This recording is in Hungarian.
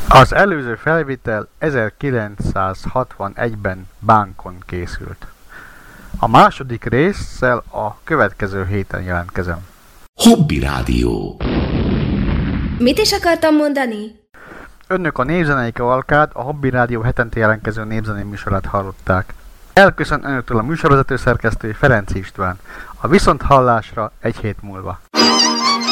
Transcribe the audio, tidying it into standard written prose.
Az előző felvétel 1961-ben Bánkon készült. A második résszel a következő héten jelentkezem. Hobby Rádió. Mit is akartam mondani? Önök a Népzenei Kavalkád, a Hobby Rádió hetente jelentkező népzenei műsorát hallották. Elköszön önöktől a műsorvezető szerkesztő Ferenc István. A viszonthallásra egy hét múlva.